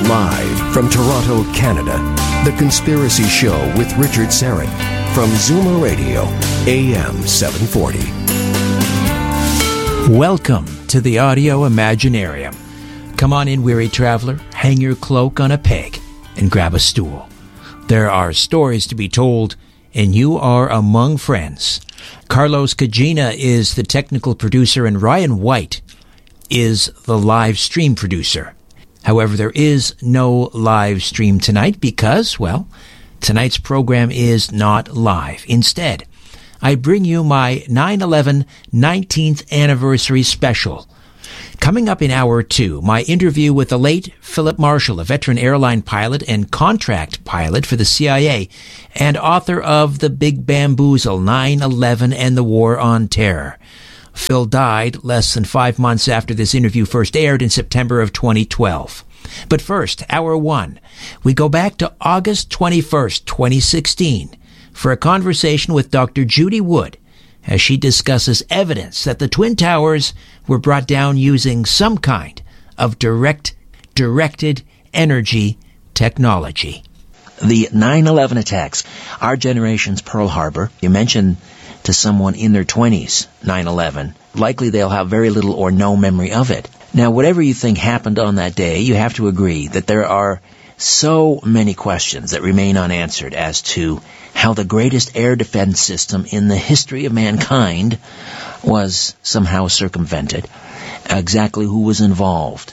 Live from Toronto, Canada, The Conspiracy Show with Richard Syrett from Zoomer Radio, AM 740. Welcome to the Audio Imaginarium. Come on in, weary traveler, hang your cloak on a peg, and grab a stool. There are stories to be told, and you are among friends. Carlos Cagina is the technical producer, and Ryan White is the live stream producer. However, there is no live stream tonight because, well, tonight's program is not live. Instead, I bring you my 9/11 19th anniversary special. Coming up in hour 2, my interview with the late Philip Marshall, a veteran airline pilot and contract pilot for the CIA, and author of The Big Bamboozle, 9/11 and the War on Terror. Phil died less than 5 months after this interview first aired in September of 2012. But first, hour 1, we go back to August 21st, 2016, for a conversation with Dr. Judy Wood, as she discusses evidence that the Twin Towers were brought down using some kind of directed energy technology. The 9/11 attacks, our generation's Pearl Harbor. You mentioned to someone in their 20s, 9/11, likely they'll have very little or no memory of it. Now, whatever you think happened on that day, you have to agree that there are so many questions that remain unanswered as to how the greatest air defense system in the history of mankind was somehow circumvented. Exactly who was involved.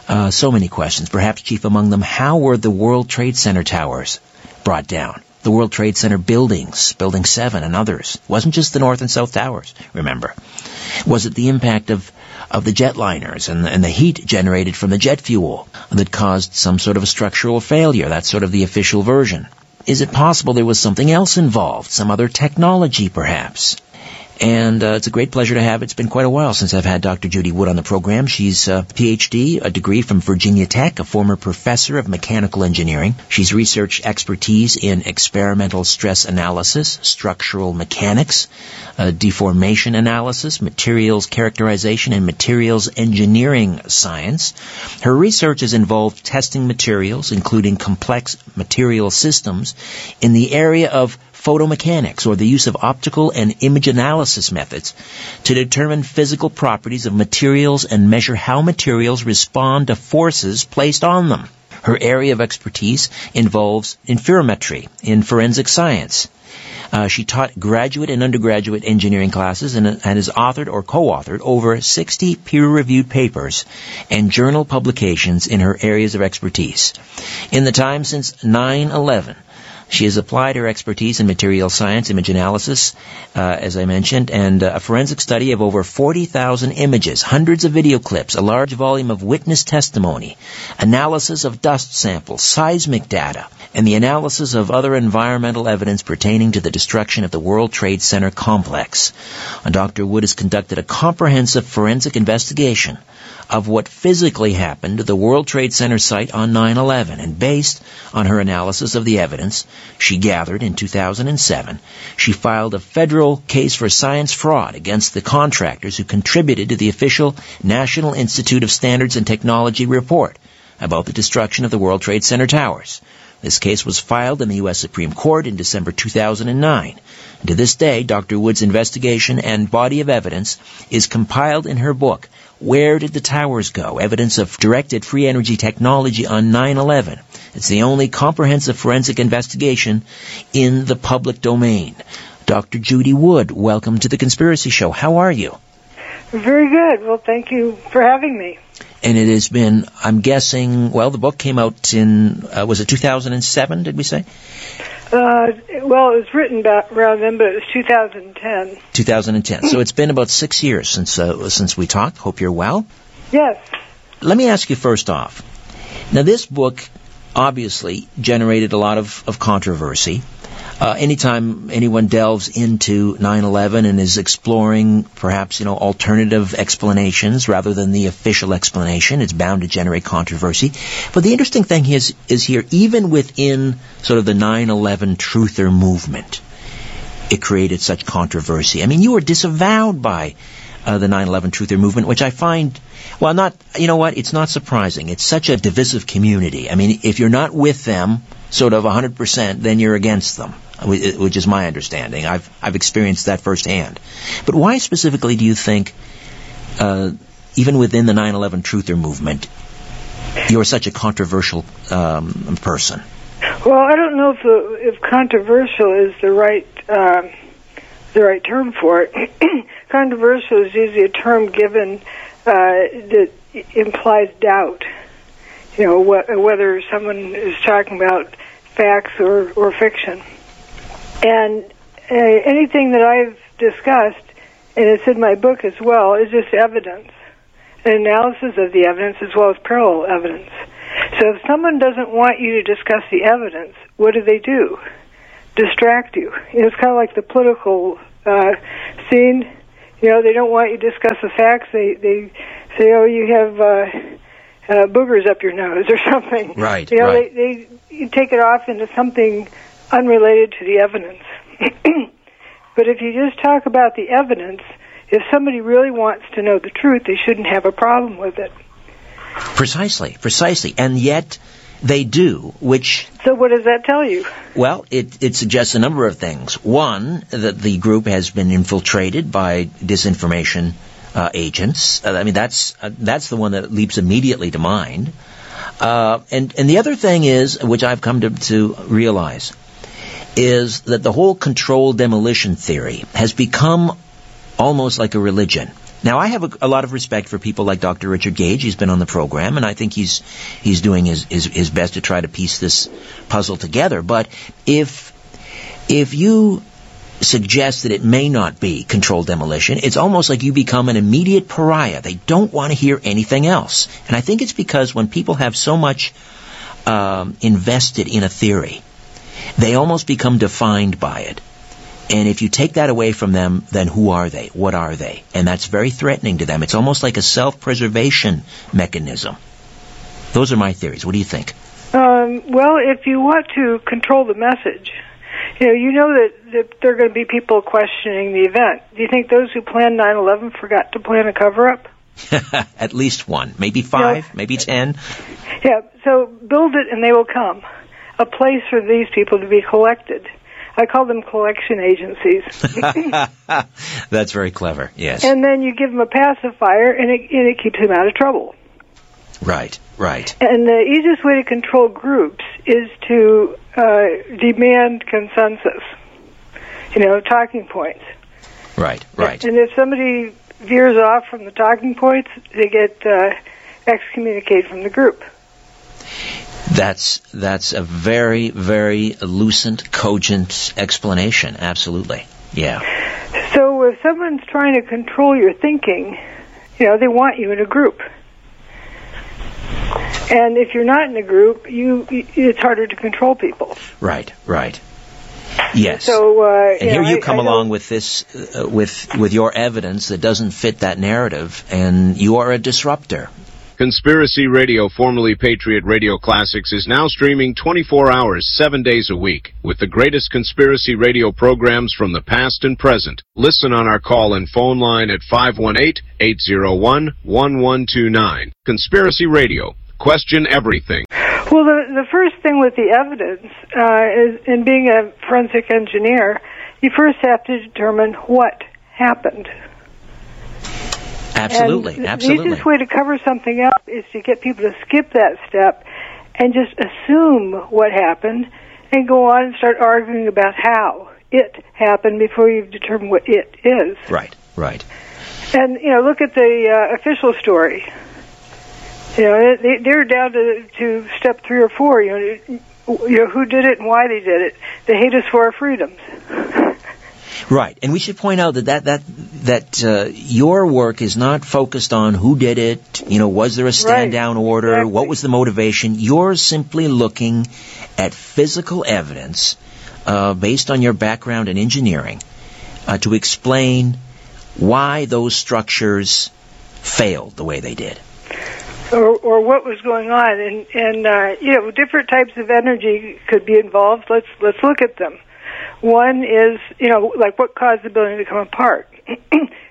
So many questions. Perhaps chief among them, how were the World Trade Center towers brought down? The World Trade Center buildings, Building 7 and others. It wasn't just the North and South Towers, remember. Was it the impact of the jetliners and the heat generated from the jet fuel that caused some sort of a structural failure? That's sort of the official version. Is it possible there was something else involved, some other technology perhaps? And it's a great pleasure to have. It's been quite a while since I've had Dr. Judy Wood on the program. She's a PhD, a degree from Virginia Tech, a former professor of mechanical engineering. She's research expertise in experimental stress analysis, structural mechanics, deformation analysis, materials characterization, and materials engineering science. Her research has involved testing materials, including complex material systems, in the area of photomechanics, or the use of optical and image analysis methods to determine physical properties of materials and measure how materials respond to forces placed on them. Her area of expertise involves interferometry in forensic science. She taught graduate and undergraduate engineering classes and has authored or co-authored over 60 peer-reviewed papers and journal publications in her areas of expertise. In the time since 9/11, she has applied her expertise in material science, image analysis, as I mentioned, and a forensic study of over 40,000 images, hundreds of video clips, a large volume of witness testimony, analysis of dust samples, seismic data, and the analysis of other environmental evidence pertaining to the destruction of the World Trade Center complex. Dr. Wood has conducted a comprehensive forensic investigation of what physically happened to the World Trade Center site on 9/11, and based on her analysis of the evidence she gathered in 2007, she filed a federal case for science fraud against the contractors who contributed to the official National Institute of Standards and Technology report about the destruction of the World Trade Center towers. This case was filed in the U.S. Supreme Court in December 2009. And to this day, Dr. Wood's investigation and body of evidence is compiled in her book, Where Did the Towers Go? Evidence of Directed Free Energy Technology on 9/11. It's the only comprehensive forensic investigation in the public domain. Dr. Judy Wood, welcome to The Conspiracy Show. How are you? Very good. Well, thank you for having me. And it has been, I'm guessing, well, the book came out in, was it 2007, did we say? Well, it was written around then, but it was 2010. 2010. So it's been about 6 years since we talked. Hope you're well. Yes. Let me ask you first off. Now, this book obviously generated a lot of controversy. Anytime anyone delves into 9/11 and is exploring perhaps, alternative explanations rather than the official explanation, it's bound to generate controversy. But the interesting thing is here, even within sort of the 9/11 truther movement, it created such controversy. I mean, you were disavowed by the 9/11 Truther movement, which I find, well, not, you know what, it's not surprising. It's such a divisive community. I mean, if you're not with them, sort of 100%, then you're against them, which is my understanding. I've experienced that firsthand. But why specifically do you think, even within the 9/11 Truther movement, you're such a controversial person? Well, I don't know if controversial is the right term for it. Controversial is usually a term given that implies doubt. You know, whether someone is talking about facts or fiction. And anything that I've discussed, and it's in my book as well, is just evidence, an analysis of the evidence as well as parallel evidence. So if someone doesn't want you to discuss the evidence, what do? Distract you. You know, it's kind of like the political scene. You know, they don't want you to discuss the facts. They say, oh, you have boogers up your nose or something. Right, you know, right. They take it off into something unrelated to the evidence. But if you just talk about the evidence, if somebody really wants to know the truth, they shouldn't have a problem with it. Precisely. And yet they do, which... So what does that tell you? Well, it suggests a number of things. One, that the group has been infiltrated by disinformation agents. I mean, that's the one that leaps immediately to mind. And the other thing is, which I've come to realize, is that the whole controlled demolition theory has become almost like a religion. Now, I have a lot of respect for people like Dr. Richard Gage. He's been on the program, and I think he's doing his best to try to piece this puzzle together. But if you suggest that it may not be controlled demolition, it's almost like you become an immediate pariah. They don't want to hear anything else. And I think it's because when people have so much invested in a theory, they almost become defined by it. And if you take that away from them, then who are they? What are they? And that's very threatening to them. It's almost like a self-preservation mechanism. Those are my theories. What do you think? Well, if you want to control the message, you know that there are going to be people questioning the event. Do you think those who planned 9/11 forgot to plan a cover-up? At least one. Maybe 5, maybe 10. Yeah, so build it and they will come. A place for these people to be collected. I call them collection agencies. That's very clever, yes. And then you give them a pacifier, and it keeps them out of trouble. Right. And the easiest way to control groups is to demand consensus, talking points. Right. And if somebody veers off from the talking points, they get excommunicated from the group. That's a very, very lucent, cogent explanation. Absolutely. Yeah. So if someone's trying to control your thinking, they want you in a group. And if you're not in a group, it's harder to control people. Right. Yes. So, and here you come along with this, with your evidence that doesn't fit that narrative, and you are a disruptor. Conspiracy Radio, formerly Patriot Radio Classics, is now streaming 24 hours, 7 days a week, with the greatest conspiracy radio programs from the past and present. Listen on our call-in phone line at 518-801-1129. Conspiracy Radio. Question everything. Well, the first thing with the evidence is, in being a forensic engineer, you first have to determine what happened. Absolutely. The easiest way to cover something up is to get people to skip that step and just assume what happened and go on and start arguing about how it happened before you've determined what it is. Right. And, look at the official story. They're down to step 3 or 4. Who did it and why they did it. They hate us for our freedoms. Right, and we should point out that your work is not focused on who did it, was there a stand-down order, exactly. What was the motivation. You're simply looking at physical evidence based on your background in engineering to explain why those structures failed the way they did. Or what was going on, and different types of energy could be involved. Let's look at them. One is, like what caused the building to come apart.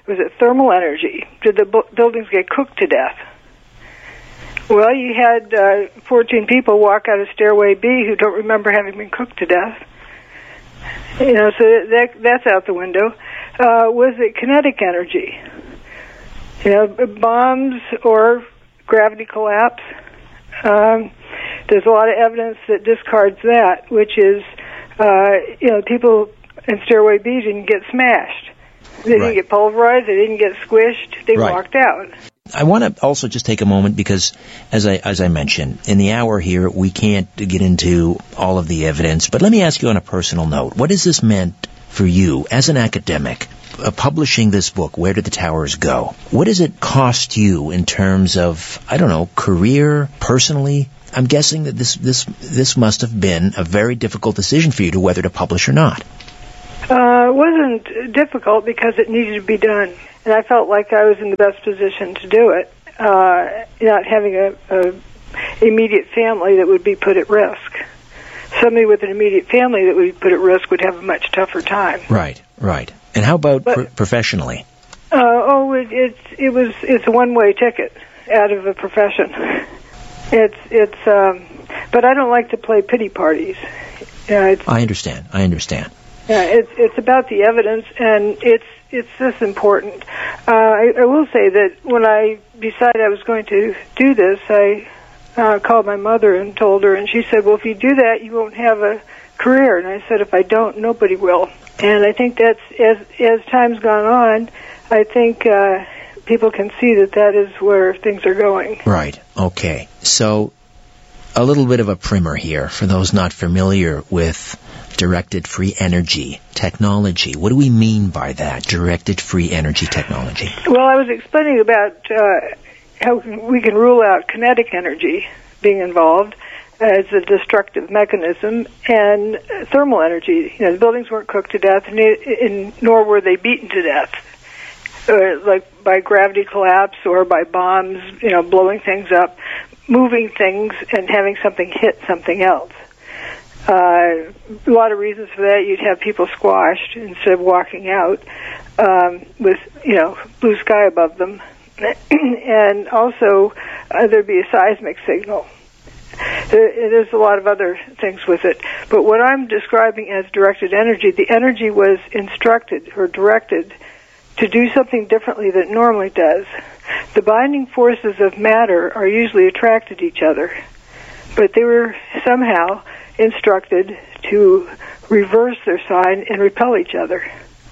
Was it thermal energy? Did the buildings get cooked to death? Well, you had 14 people walk out of Stairway B who don't remember having been cooked to death. You know, so that's out the window. Was it kinetic energy? You know, bombs or gravity collapse? There's a lot of evidence that discards that, which is, you know, people in Stairway B didn't get smashed. They didn't get pulverized. They didn't get squished. They walked out. I want to also just take a moment because, as I mentioned, in the hour here, we can't get into all of the evidence. But let me ask you on a personal note, what has this meant for you as an academic, publishing this book, Where Did the Towers Go? What does it cost you in terms of, I don't know, career, personally? I'm guessing that this must have been a very difficult decision for you to whether to publish or not. It wasn't difficult because it needed to be done. And I felt like I was in the best position to do it, not having a immediate family that would be put at risk. Somebody with an immediate family that would be put at risk would have a much tougher time. Right. And how about professionally? It's a one-way ticket out of a profession. But I don't like to play pity parties. I understand. Yeah, it's about the evidence, and it's this important. I will say that when I decided I was going to do this, I called my mother and told her, and she said, well, if you do that, you won't have a career. And I said, if I don't, nobody will. And I think that's, as time's gone on, I think people can see that is where things are going. Right. Okay. So a little bit of a primer here for those not familiar with directed free energy technology. What do we mean by that, directed free energy technology? Well, I was explaining about how we can rule out kinetic energy being involved as a destructive mechanism, and thermal energy. You know, the buildings weren't cooked to death, nor were they beaten to death, like by gravity collapse or by bombs, you know, blowing things up, moving things and having something hit something else. A lot of reasons for that. You'd have people squashed instead of walking out with, you know, blue sky above them. And also, there'd be a seismic signal. There's a lot of other things with it. But what I'm describing as directed energy, the energy was instructed or directed to do something differently than it normally does. The binding forces of matter are usually attracted to each other, but they were somehow instructed to reverse their sign and repel each other.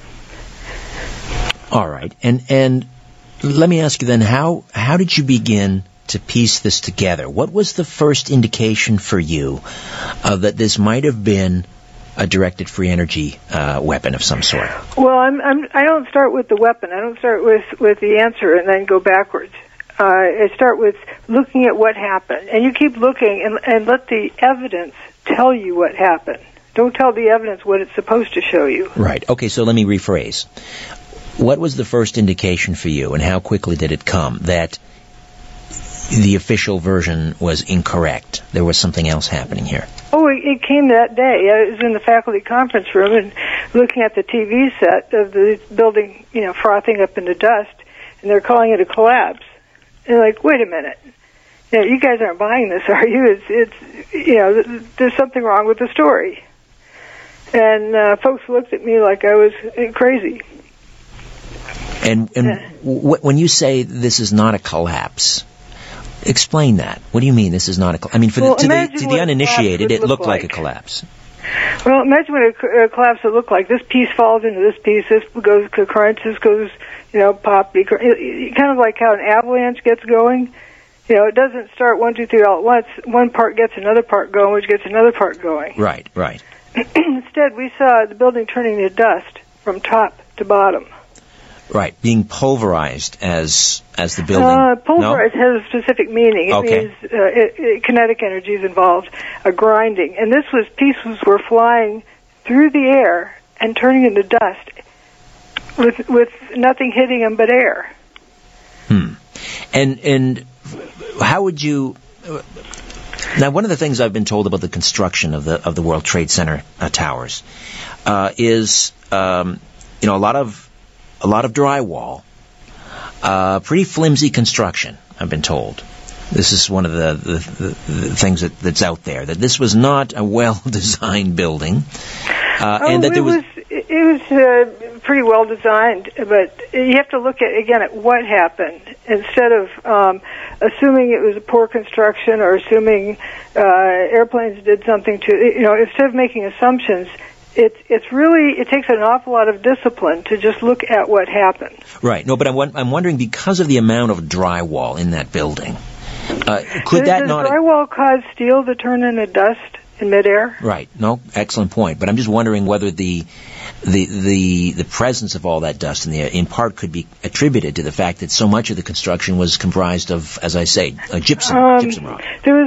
All right. And let me ask you then, how did you begin to piece this together? What was the first indication for you that this might have been a directed free energy weapon of some sort? Well, I don't start with the weapon. I don't start with the answer and then go backwards. I start with looking at what happened. And you keep looking and let the evidence tell you what happened. Don't tell the evidence what it's supposed to show you. Right. Okay, so let me rephrase. What was the first indication for you, and how quickly did it come, that the official version was incorrect? There was something else happening here. Oh, it came that day. I was in the faculty conference room and looking at the TV set of the building, you know, frothing up into dust, and they're calling it a collapse. And like, wait a minute. You know, you guys aren't buying this, are you? It's you know, there's something wrong with the story. And folks looked at me like I was crazy. And when you say this is not a collapse, explain that. What do you mean this is not a collapse? I mean, to the uninitiated, it looked like a collapse. Well, imagine what a collapse would look like. This piece falls into this piece. This goes to crunch. This goes, you know, pop. Kind of like how an avalanche gets going. You know, it doesn't start 1, 2, 3 all at once. One part gets another part going, which gets another part going. Right. Instead, we saw the building turning to dust from top to bottom. Right, being pulverized as the building. Pulverized has a specific meaning. It means kinetic energy is involved, a grinding. And pieces were flying through the air and turning into dust with nothing hitting them but air. And how would you... Now, one of the things I've been told about the construction of the World Trade Center towers is, you know, a a lot of drywall, pretty flimsy construction, I've been told. This is one of the things that's out there, that this was not a well-designed building. And that it was pretty well designed, but you have to look at what happened instead of assuming it was a poor construction or assuming airplanes did something to, instead of making assumptions. It takes an awful lot of discipline to just look at what happened. Right. No, but I'm wondering, because of the amount of drywall in that building, could that not... Does drywall cause steel to turn into dust in midair? Right. No, excellent point. But I'm just wondering whether the presence of all that dust in part could be attributed to the fact that so much of the construction was comprised of, as I say, gypsum rock. There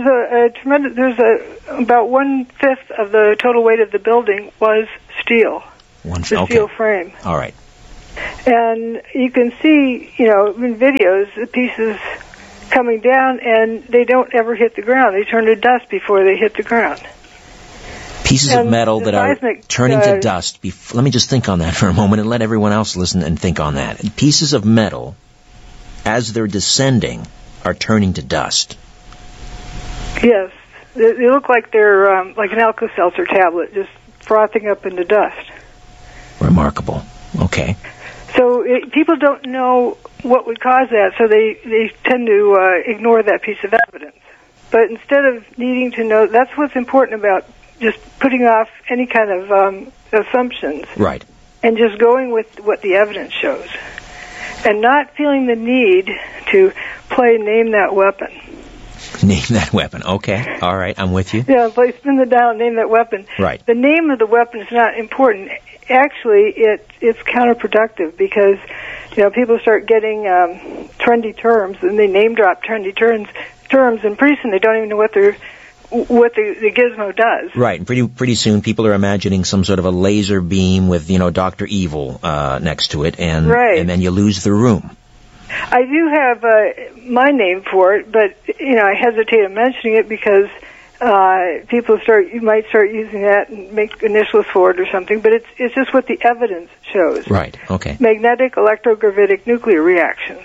was about 1/5 of the total weight of the building was steel. Steel frame. All right. And you can see, in videos, the pieces coming down, and they don't ever hit the ground. They turn to dust before they hit the ground. Pieces of metal that are turning to dust. Let me just think on that for a moment and let everyone else listen and think on that. Pieces of metal, as they're descending, are turning to dust. Yes. They look like they're like an Alka-Seltzer tablet, just frothing up into dust. Remarkable. Okay. So people don't know what would cause that, so they tend to ignore that piece of evidence. But instead of needing to know, that's what's important about just putting off any kind of assumptions. Right. And just going with what the evidence shows. And not feeling the need to play name that weapon. Name that weapon. Okay. All right. I'm with you. Yeah, play spin the dial, name that weapon. Right. The name of the weapon is not important. Actually, it's counterproductive because, people start getting trendy terms, and they name drop trendy terms, and pretty soon they don't even know what the gizmo does. Right, and pretty soon people are imagining some sort of a laser beam with, Dr. Evil next to it, and then you lose the room. I do have my name for it, but, I hesitate in mentioning it because you might start using that and make initials for it or something, but it's just what the evidence shows. Right, okay. Magnetic electrogravitic nuclear reactions.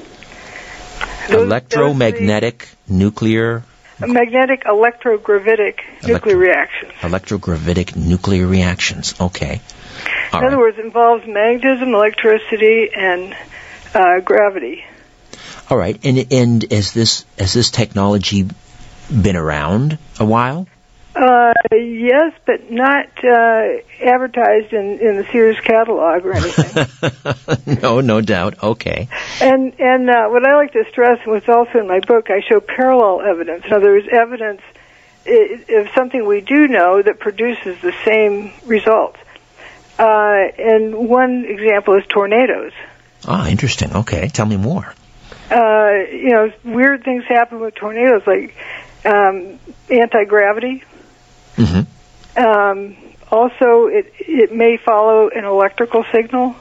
Electromagnetic nuclear... Magnetic electrogravitic nuclear reactions. Electrogravitic nuclear reactions. Okay. In other words, it involves magnetism, electricity, and gravity. All right. And has this technology been around a while? Yes, but not advertised in the Sears catalog or anything. No doubt. Okay. And what I like to stress, and what's also in my book, I show parallel evidence. In other words, evidence of something we do know that produces the same results. And one example is tornadoes. Ah, interesting. Okay, tell me more. Weird things happen with tornadoes, like anti-gravity. Mm-hmm. Also, it may follow an electrical signal.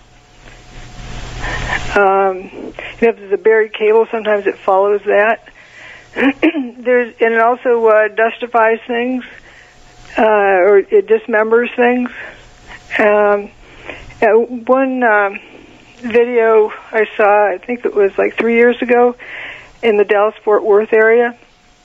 If there's a buried cable, sometimes it follows that. And it also dustifies things, or it dismembers things. One video I saw, I think it was like 3 years ago, in the Dallas-Fort Worth area,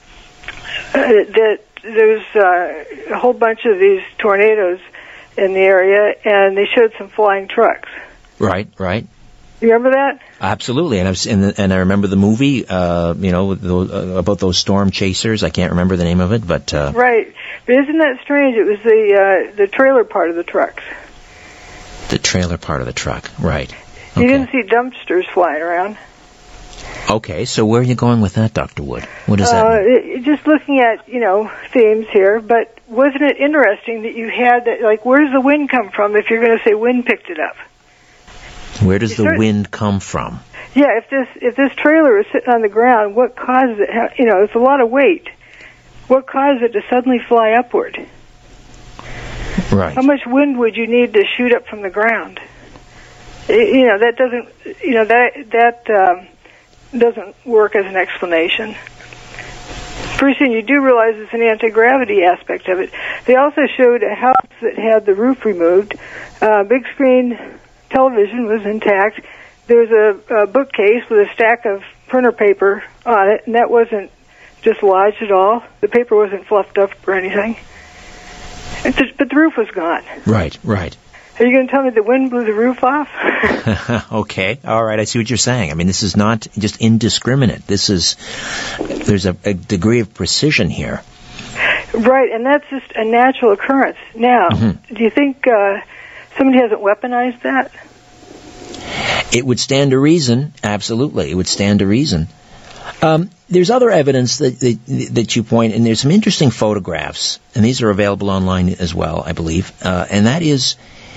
that there's a whole bunch of these tornadoes in the area, and they showed some flying trucks. Right. You remember that? Absolutely, and I remember the movie, about those storm chasers. I can't remember the name of it, but right. But isn't that strange? It was the trailer part of the trucks. The trailer part of the truck, right? Okay. You didn't see dumpsters flying around. Okay, so where are you going with that, Dr. Wood? What does that mean? Just looking at, themes here, but wasn't it interesting that you had that, like, where does the wind come from if you're going to say wind picked it up? Where does the wind come from? Yeah, if this trailer is sitting on the ground, what causes it, it's a lot of weight. What caused it to suddenly fly upward? Right. How much wind would you need to shoot up from the ground? That doesn't work as an explanation. Pretty soon you do realize it's an anti-gravity aspect of it. They also showed a house that had the roof removed, big screen television was intact. There was a bookcase with a stack of printer paper on it, and that wasn't dislodged at all. The paper wasn't fluffed up or anything. But the roof was gone. Right, right. Are you going to tell me the wind blew the roof off? Okay, all right, I see what you're saying. I mean, this is not just indiscriminate. There's a degree of precision here. Right, and that's just a natural occurrence. Now, do you think somebody hasn't weaponized that? It would stand to reason, absolutely. It would stand to reason. There's other evidence that you point, and there's some interesting photographs, and these are available online as well, I believe, and that is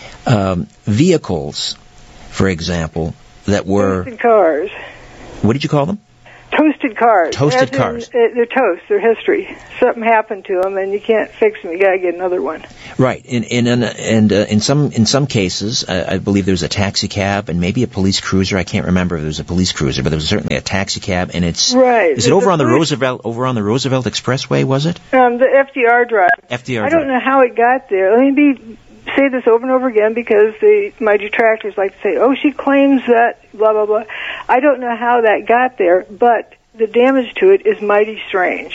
vehicles, for example, that were... Toasted cars. What did you call them? Toasted cars. Toasted cars. They're toast. They're history. Something happened to them, and you can't fix them. You got to get another one. Right. And in some cases, I believe there was a taxi cab and maybe a police cruiser. I can't remember if there was a police cruiser, but there was certainly a taxi cab. And it's right. Is it over on the Roosevelt Expressway? Was it? The FDR Drive. FDR. I don't know how it got there. Let me say this over and over again because my detractors like to say, "Oh, she claims that blah blah blah." I don't know how that got there, but the damage to it is mighty strange.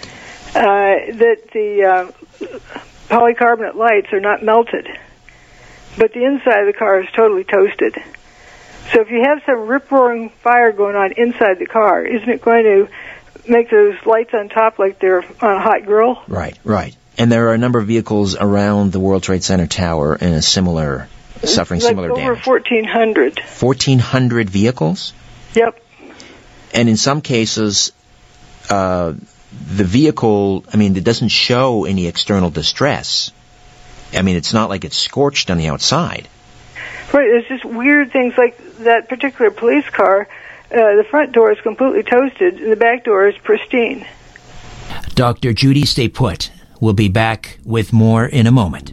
That the polycarbonate lights are not melted, but the inside of the car is totally toasted. So if you have some rip-roaring fire going on inside the car, isn't it going to make those lights on top like they're on a hot grill? Right, right. And there are a number of vehicles around the World Trade Center tower in a similar, suffering similar damage. Over 1,400. 1,400 vehicles? Yep. And in some cases, the vehicle, I mean, it doesn't show any external distress. I mean, it's not like it's scorched on the outside. Right, it's just weird things like that particular police car. The front door is completely toasted, and the back door is pristine. Dr. Judy, stay put. We'll be back with more in a moment.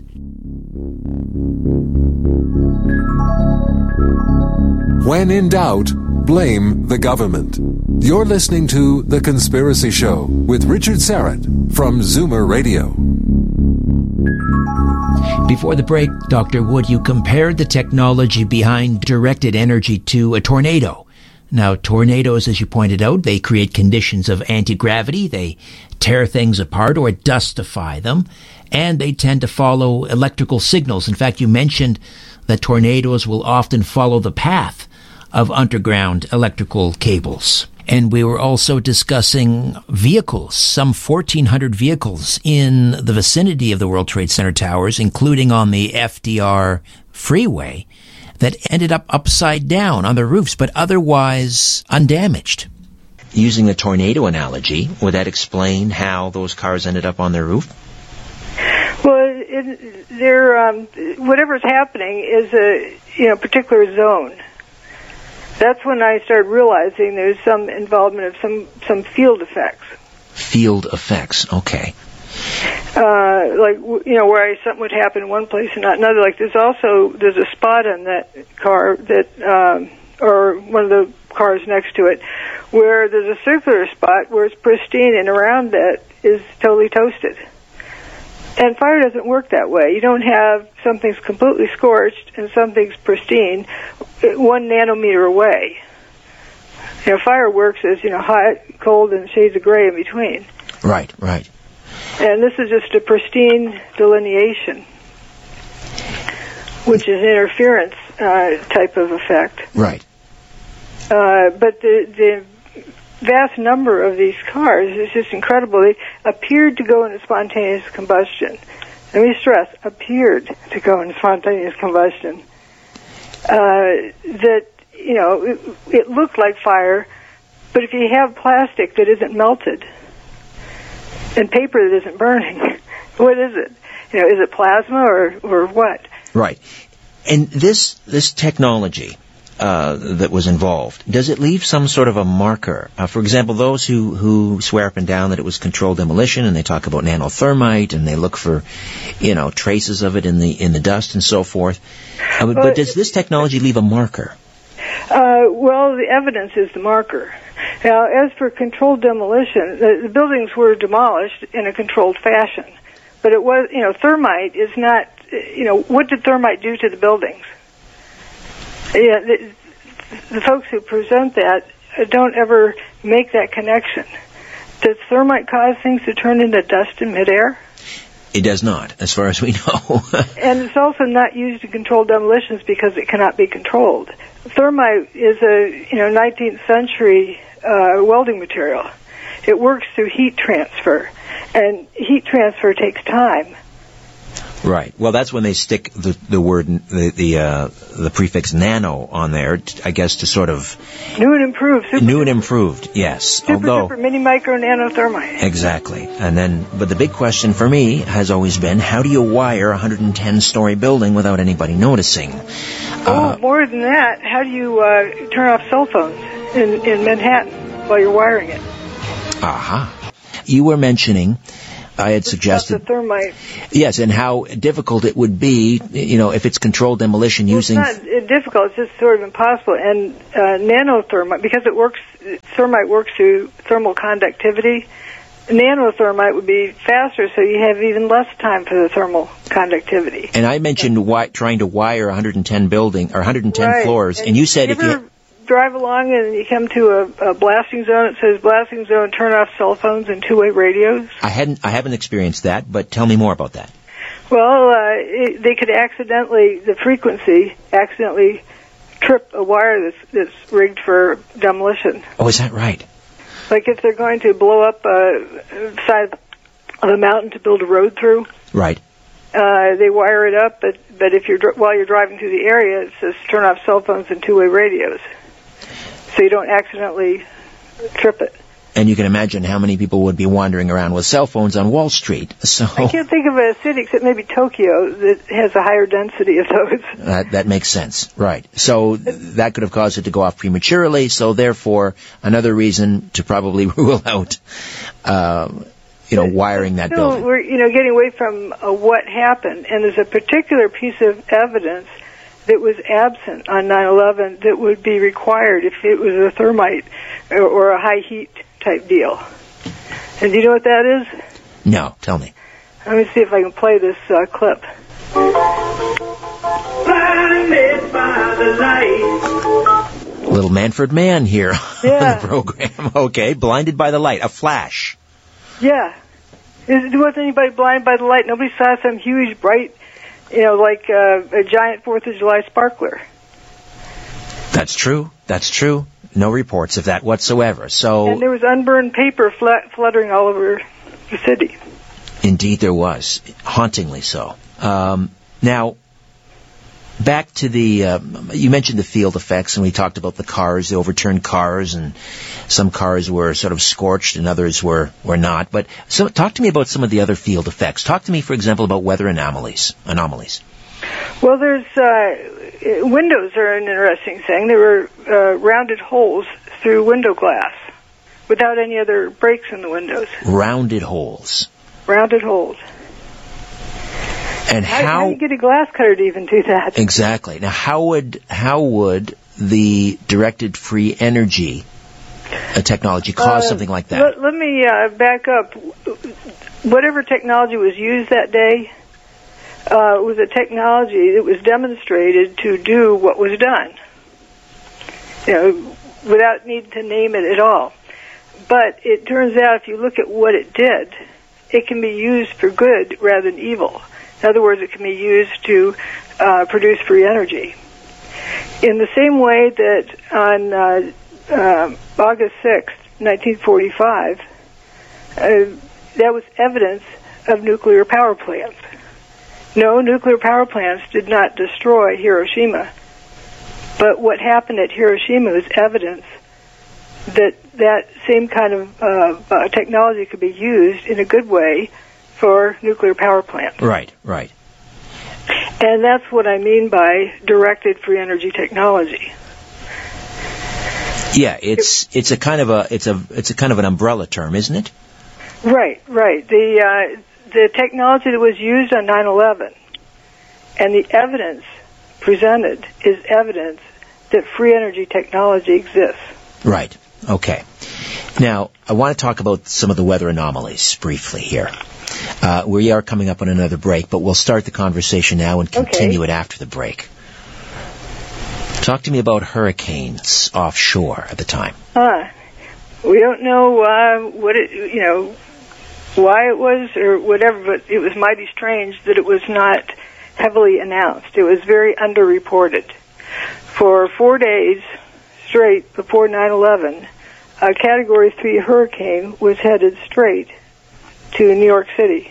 When in doubt, blame the government. You're listening to The Conspiracy Show with Richard Syrett from Zoomer Radio. Before the break, Dr. Wood, you compared the technology behind directed energy to a tornado. Now, tornadoes, as you pointed out, they create conditions of anti-gravity. They tear things apart or dustify them, and they tend to follow electrical signals. In fact, you mentioned that tornadoes will often follow the path of underground electrical cables. And we were also discussing vehicles, some 1,400 vehicles in the vicinity of the World Trade Center towers, including on the FDR freeway, that ended up upside down on the roofs, but otherwise undamaged. Using the tornado analogy, would that explain how those cars ended up on their roof? Well, whatever's happening is a particular zone. That's when I started realizing there's some involvement of some field effects. Field effects, okay. Where something would happen in one place and not another. Like there's a spot on that car that, or one of the cars next to it, where there's a circular spot where it's pristine and around that is totally toasted. And fire doesn't work that way. You don't have something's completely scorched and something's pristine 1 nanometer away. Fire works as, hot, cold, and shades of gray in between. Right, right. And this is just a pristine delineation, which is an interference type of effect. Right. But the vast number of these cars is just incredible. They appeared to go into spontaneous combustion. Let me stress, appeared to go into spontaneous combustion. It looked like fire, but if you have plastic that isn't melted and paper that isn't burning, what is it? Is it plasma or what? Right. And this technology that was involved, does it leave some sort of a marker? For example, those who swear up and down that it was controlled demolition, and they talk about nanothermite, and they look for, traces of it in the dust and so forth. But does this technology leave a marker? Well, the evidence is the marker. Now, as for controlled demolition, the buildings were demolished in a controlled fashion. But it was, thermite is not, what did thermite do to the buildings? Yeah, the folks who present that don't ever make that connection. Does thermite cause things to turn into dust in midair? It does not, as far as we know. And it's also not used to control demolitions because it cannot be controlled. Thermite is a 19th century welding material. It works through heat transfer, and heat transfer takes time. Right. Well, that's when they stick the word the prefix nano on there, I guess, to sort of new and improved. New and improved. Yes. Super mini micro nano thermite. Exactly. And then, but the big question for me has always been, how do you wire a 110-story building without anybody noticing? More than that, how do you turn off cell phones in Manhattan while you're wiring it? Aha. You were mentioning, I had suggested... the thermite. Yes, and how difficult it would be, if it's controlled demolition using... It's not difficult, it's just sort of impossible. And nanothermite, because thermite works through thermal conductivity, nanothermite would be faster, so you have even less time for the thermal conductivity. And I mentioned trying to wire 110 floors, and you said if you... drive along and you come to a blasting zone. It says blasting zone, turn off cell phones and two-way radios. I haven't experienced that, but tell me more about that. Well, they could accidentally trip a wire that's rigged for demolition. Oh, is that right? Like if they're going to blow up a side of a mountain to build a road through. Right. They wire it up, but if while you're driving through the area, it says turn off cell phones and two-way radios, so you don't accidentally trip it. And you can imagine how many people would be wandering around with cell phones on Wall Street. So I can't think of a city except maybe Tokyo that has a higher density of those. That makes sense, right? So that could have caused it to go off prematurely. So therefore, another reason to probably rule out. Wiring that building. We're, getting away from what happened, and there's a particular piece of evidence that was absent on 9/11 that would be required if it was a thermite or a high heat type deal. And do you know what that is? No, tell me. Let me see if I can play this clip. Blinded by the light. Little Manfred Mann here on the program. Okay, blinded by the light, a flash. Yeah. Wasn't anybody blinded by the light? Nobody saw some huge, bright, like a giant 4th of July sparkler. That's true. No reports of that whatsoever. And there was unburned paper fluttering all over the city. Indeed there was. Hauntingly so. Now, back to you mentioned the field effects, and we talked about the cars, the overturned cars, and some cars were sort of scorched and others were not. But talk to me about some of the other field effects. Talk to me, for example, about weather anomalies. Well, there's windows are an interesting thing. There were rounded holes through window glass without any other breaks in the windows. Rounded holes. And how do you get a glass cutter to even do that? Exactly. Now, how would the directed free energy technology cause something like that? Let me back up. Whatever technology was used that day was a technology that was demonstrated to do what was done, without needing to name it at all. But it turns out, if you look at what it did, it can be used for good rather than evil. In other words, it can be used to produce free energy. In the same way that on August 6th, 1945, that was evidence of nuclear power plants. No, nuclear power plants did not destroy Hiroshima. But what happened at Hiroshima was evidence that same kind of technology could be used in a good way for nuclear power plants. Right. And that's what I mean by directed free energy technology. Yeah, it's a kind of an umbrella term, isn't it? Right. The technology that was used on 9/11 and the evidence presented is evidence that free energy technology exists. Right. Okay. Now, I want to talk about some of the weather anomalies briefly here. We are coming up on another break, but we'll start the conversation now and continue it after the break. Talk to me about hurricanes offshore at the time. We don't know what it, why it was or whatever, but it was mighty strange that it was not heavily announced. It was very underreported. For 4 days straight before 9/11, a Category 3 hurricane was headed straight to New York City.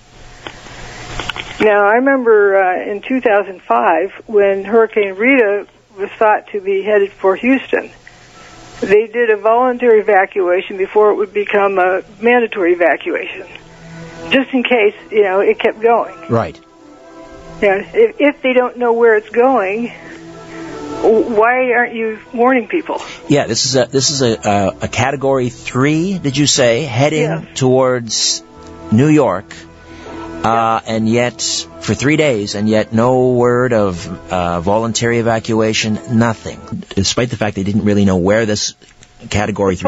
Now, I remember in 2005 when Hurricane Rita was thought to be headed for Houston, they did a voluntary evacuation before it would become a mandatory evacuation, just in case, it kept going. Right. Yeah, if they don't know where it's going, why aren't you warning people? Yeah, this is a Category 3, did you say, heading towards New York, and yet for 3 days, and yet no word of voluntary evacuation, nothing. Despite the fact they didn't really know where this Category 3